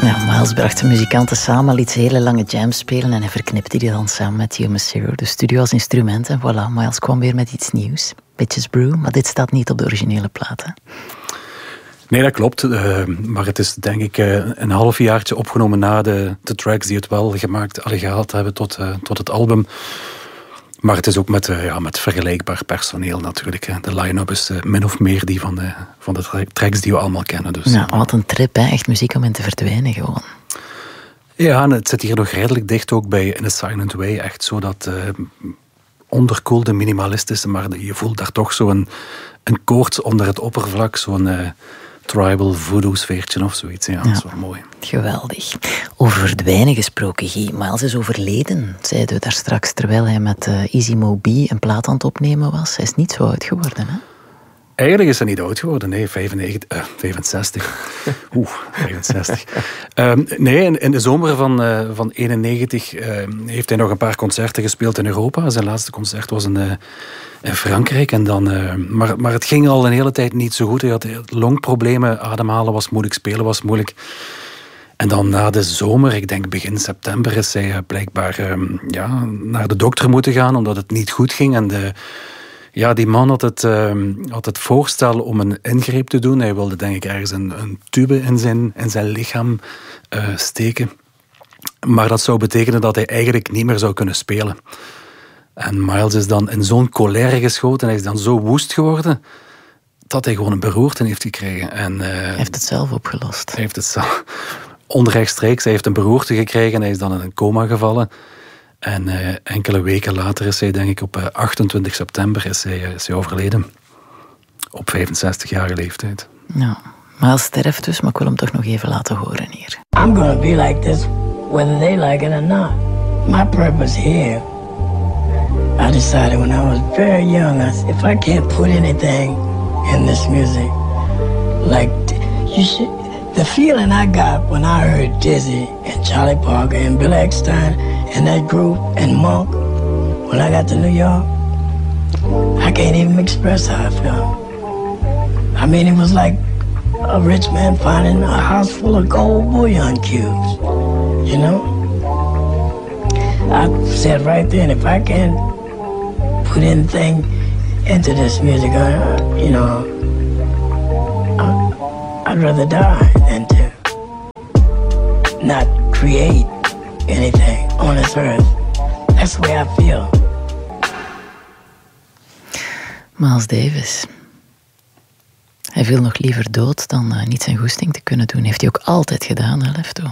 Ja, Miles bracht de muzikanten samen, liet ze hele lange jams spelen en hij verknipte die dan samen met Hugh Massaro. De studio als instrument en voilà, Miles kwam weer met iets nieuws. Bitches Brew, maar dit staat niet op de originele platen. Nee, dat klopt. Maar het is denk ik een halfjaartje opgenomen na de tracks die het wel gehaald hebben tot het album. Maar het is ook met vergelijkbaar personeel natuurlijk. Hè. De line-up is min of meer die van de tracks die we allemaal kennen. Dus. Ja, wat een trip, hè. Echt muziek om in te verdwijnen gewoon. Ja, en het zit hier nog redelijk dicht ook bij In a Silent Way. Echt zo dat onderkoelde, minimalistische, maar je voelt daar toch zo'n koorts onder het oppervlak. Zo'n tribal voodoo sfeertje of zoiets. Ja, dat is wel mooi. Geweldig. Over verdwijnen gesproken, Guy. Miles is overleden, zeiden we daar straks, terwijl hij met Easy Mo B een plaat aan het opnemen was. Hij is niet zo oud geworden, hè? Eigenlijk is hij niet oud geworden, nee, 65. 65. Nee, in de zomer van 91 heeft hij nog een paar concerten gespeeld in Europa. Zijn laatste concert was in Frankrijk. En dan, maar het ging al een hele tijd niet zo goed. Hij had longproblemen, ademhalen was moeilijk, spelen was moeilijk. En dan na de zomer, ik denk begin september, is hij blijkbaar naar de dokter moeten gaan, omdat het niet goed ging. En die man had het voorstel om een ingreep te doen. Hij wilde denk ik ergens een tube in zijn lichaam steken. Maar dat zou betekenen dat hij eigenlijk niet meer zou kunnen spelen. En Miles is dan in zo'n colère geschoten. Hij is dan zo woest geworden dat hij gewoon een beroerte heeft gekregen. En, hij heeft het zelf opgelost. Hij heeft het zelf onrechtstreeks. Hij heeft een beroerte gekregen en hij is dan in een coma gevallen. En enkele weken later is hij, denk ik, op 28 september is hij overleden. Op 65-jarige leeftijd. Ja, Miles sterft dus, maar ik wil hem toch nog even laten horen hier. I'm gonna be like this, whether they like it or not. My purpose here, I decided when I was very young, I said, if I can't put anything in this music, like, the feeling I got when I heard Dizzy and Charlie Parker and Bill Eckstein and that group and Monk, when I got to New York, I can't even express how I felt. I mean, it was like a rich man finding a house full of gold bullion cubes, you know? I said right then, if I can't put anything into this music, I'd rather die than to not create anything on this earth. That's the way I feel. Miles Davis. Hij viel nog liever dood dan niet zijn goesting te kunnen doen. Heeft hij ook altijd gedaan, hè, Lefto?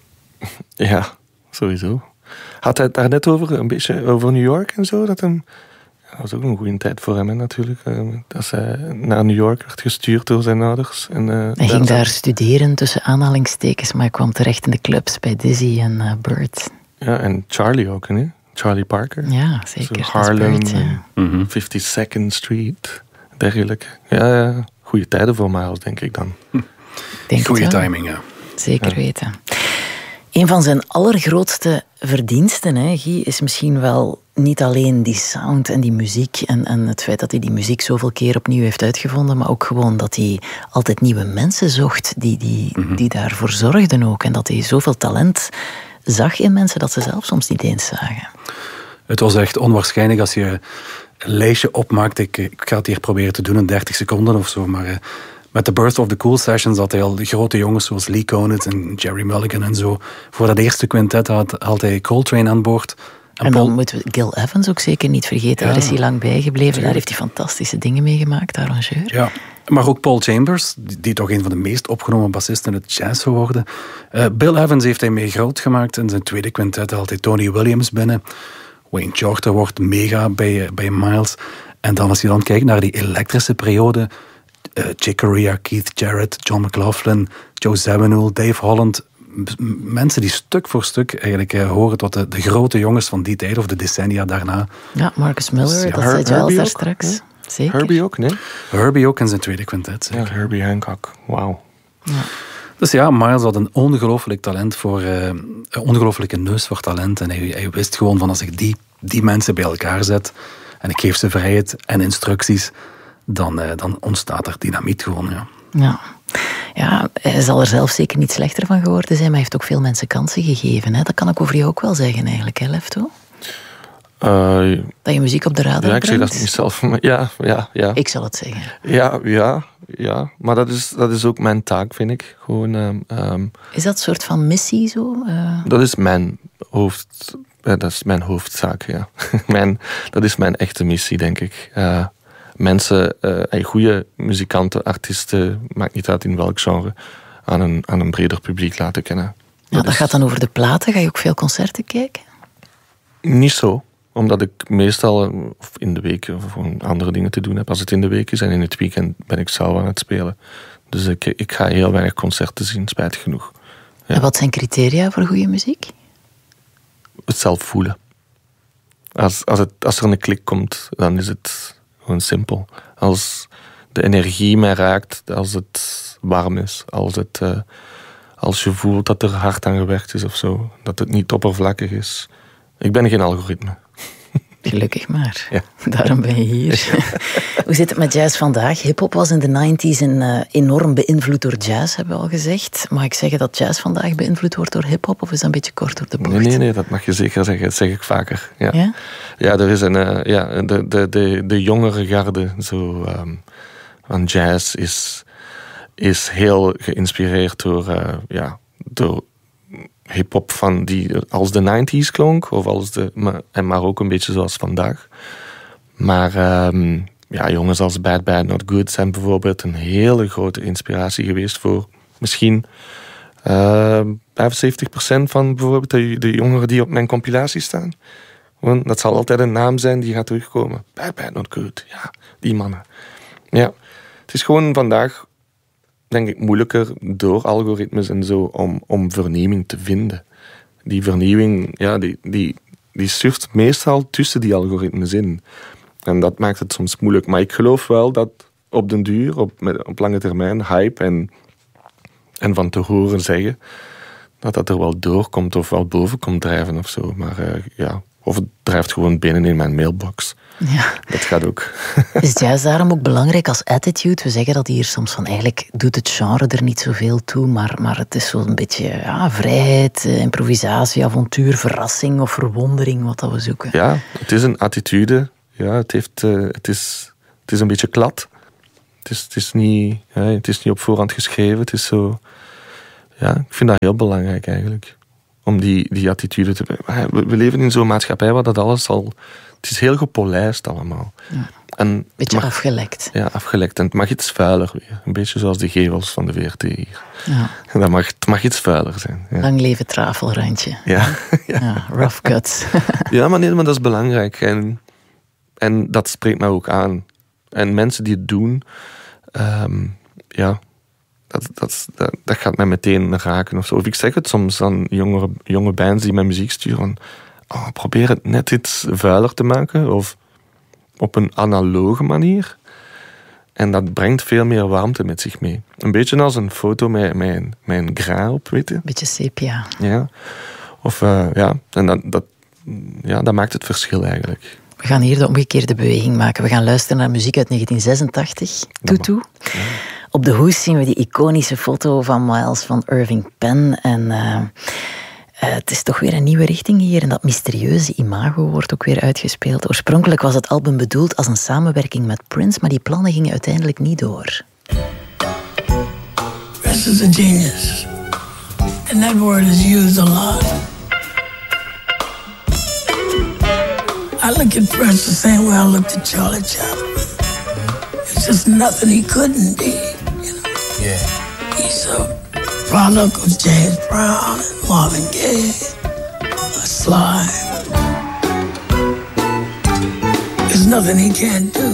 Ja, sowieso. Had hij het daar net een beetje over New York en zo? Dat was ook een goede tijd voor hem, hè, natuurlijk. Dat hij naar New York werd gestuurd door zijn ouders. En, hij ging daar studeren, tussen aanhalingstekens, maar hij kwam terecht in de clubs bij Dizzy en Bird. Ja, en Charlie ook, hè? Charlie Parker. Ja, zeker. Zo Harlem, Bird, ja. 52nd Street, dergelijke. Ja, goede tijden voor Miles, denk ik dan. Goede timing, ja. Zeker weten. Een van zijn allergrootste verdiensten, hè, Guy, is misschien wel niet alleen die sound en die muziek en het feit dat hij die muziek zoveel keer opnieuw heeft uitgevonden, maar ook gewoon dat hij altijd nieuwe mensen zocht die daarvoor zorgden ook. En dat hij zoveel talent zag in mensen dat ze zelf soms niet eens zagen. Het was echt onwaarschijnlijk als je een lijstje opmaakt. Ik ga het hier proberen te doen in 30 seconden of zo, maar met de Birth of the Cool Sessions had hij al de grote jongens zoals Lee Konitz en Jerry Mulligan en zo. Voor dat eerste quintet had hij Coltrane aan boord. En dan moeten we Gil Evans ook zeker niet vergeten. Daar is hij lang bij gebleven. Daar heeft hij fantastische dingen mee gemaakt, de arrangeur. Ja, maar ook Paul Chambers, die toch een van de meest opgenomen bassisten in het jazz zou worden. Bill Evans heeft hij mee groot gemaakt. In zijn tweede quintet had hij Tony Williams binnen. Wayne Shorter wordt mega bij Miles. En dan als je dan kijkt naar die elektrische periode, Chick Corea, Keith Jarrett, John McLaughlin, Joe Zawinul, Dave Holland, mensen die stuk voor stuk eigenlijk horen tot de grote jongens van die tijd of de decennia daarna. Ja, Marcus Miller, dus, dat zei Giles daar straks. Ja. Zeker. Herbie ook, nee? Herbie ook in zijn tweede quintet. Zeker. Ja, Herbie Hancock, wauw. Ja. Dus ja, Miles had een ongelooflijk talent voor, een ongelooflijke neus voor talent. En hij wist gewoon van, als ik die mensen bij elkaar zet en ik geef ze vrijheid en instructies, dan ontstaat er dynamiet gewoon, ja. Ja. Ja, hij zal er zelf zeker niet slechter van geworden zijn, maar hij heeft ook veel mensen kansen gegeven. Hè? Dat kan ik over jou ook wel zeggen eigenlijk, hè, Lefto? Dat je muziek op de radar brengt? Ja, ik zeg dat niet zelf. Maar ja. Ik zal het zeggen. Ja. Maar dat is ook mijn taak, vind ik. Gewoon, is dat een soort van missie zo? Dat is mijn dat is mijn hoofdzaak, ja. Dat is mijn echte missie, denk ik. Mensen, goede muzikanten, artiesten, maakt niet uit in welk genre, aan een breder publiek laten kennen. Dat gaat dan over de platen. Ga je ook veel concerten kijken? Niet zo, omdat ik meestal of in de week gewoon andere dingen te doen heb als het in de week is. En in het weekend ben ik zelf aan het spelen. Dus ik ga heel weinig concerten zien, spijtig genoeg. Ja. En wat zijn criteria voor goede muziek? Het zelf voelen. Als er een klik komt, dan is het gewoon simpel. Als de energie mij raakt, als het warm is, als je voelt dat er hard aan gewerkt is of zo, dat het niet oppervlakkig is. Ik ben geen algoritme. Gelukkig maar. Ja. Daarom ben je hier. Hoe zit het met jazz vandaag? Hip-hop was in de 90s enorm beïnvloed door jazz, hebben we al gezegd. Mag ik zeggen dat jazz vandaag beïnvloed wordt door hip-hop, of is dat een beetje kort door de bocht? Nee, dat mag je zeker zeggen. Dat zeg ik vaker. Ja, ja? Ja, er is de jongere garde van jazz is heel geïnspireerd door hip-hop van die als de 90s klonk, of maar ook een beetje zoals vandaag. Maar jongens als Bad Bad Not Good zijn bijvoorbeeld een hele grote inspiratie geweest voor misschien 75% van bijvoorbeeld de jongeren die op mijn compilatie staan. Want dat zal altijd een naam zijn die gaat terugkomen. Bad Bad Not Good, ja, die mannen. Ja, het is gewoon vandaag, denk ik, moeilijker door algoritmes en zo om vernieuwing te vinden. Die vernieuwing, ja, die surft meestal tussen die algoritmes in. En dat maakt het soms moeilijk. Maar ik geloof wel dat op den duur, op lange termijn, hype en van te horen zeggen, dat er wel doorkomt of wel boven komt drijven of zo. Maar of het drijft gewoon binnen in mijn mailbox. Ja. Dat gaat ook. Is jazz daarom ook belangrijk als attitude? We zeggen dat hier soms van eigenlijk doet het genre er niet zoveel toe, maar het is zo'n beetje vrijheid, improvisatie, avontuur, verrassing of verwondering wat dat we zoeken. Ja, het is een attitude. Ja, het is een beetje klad. Het is niet op voorhand geschreven. Het is zo. Ja, ik vind dat heel belangrijk eigenlijk. Om die attitude te. We leven in zo'n maatschappij waar dat alles al. Het is heel gepolijst allemaal. Ja. Beetje afgelekt. Ja, afgelekt. En het mag iets vuiler weer. Een beetje zoals de gevels van de VRT hier. Ja. Het mag iets vuiler zijn. Ja. Lang leven het rafelrandje. Ja. Ja, rough cuts. Ja, maar dat is belangrijk. En dat spreekt mij ook aan. En mensen die het doen, dat gaat mij meteen raken of zo. Of ik zeg het soms aan jonge bands die mijn muziek sturen. Probeer het net iets vuiler te maken. Of op een analoge manier. En dat brengt veel meer warmte met zich mee. Een beetje als een foto met een grain op, weet je. Een beetje sepia. Ja. Of en dat maakt het verschil eigenlijk. We gaan hier de omgekeerde beweging maken. We gaan luisteren naar muziek uit 1986. Tutu. Ja. Op de hoes zien we die iconische foto van Miles van Irving Penn. En het is toch weer een nieuwe richting hier. En dat mysterieuze imago wordt ook weer uitgespeeld. Oorspronkelijk was het album bedoeld als een samenwerking met Prince, maar die plannen gingen uiteindelijk niet door. Prince is a genius. And that word is used a lot. I look at Prince the same way I looked at Charlie Chaplin. There's just nothing he couldn't be, you know. Yeah. He's a product of James Brown and Marvin Gaye, Sly. There's nothing he can't do.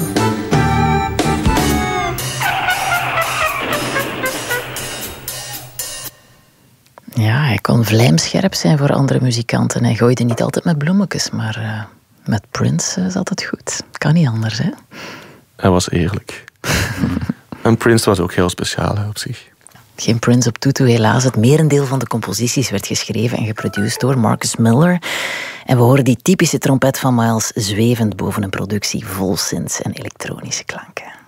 Ja, hij kon vlijmscherp zijn voor andere muzikanten. Hij gooide niet altijd met bloemetjes, maar met Prince zat het goed. Kan niet anders, hè? Hij was eerlijk. En Prince was ook heel speciaal op zich. Geen Prince op Tutu, helaas. Het merendeel van de composities werd geschreven en geproduceerd door Marcus Miller. En we horen die typische trompet van Miles zwevend boven een productie vol synths en elektronische klanken.